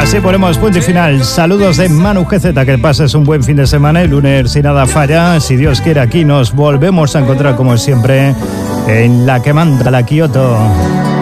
Así ponemos punto y final. Saludos de Manu GZ, que pases un buen fin de semana. El lunes, si nada falla, si Dios quiere, aquí nos volvemos a encontrar como siempre en la que manda la Kioto.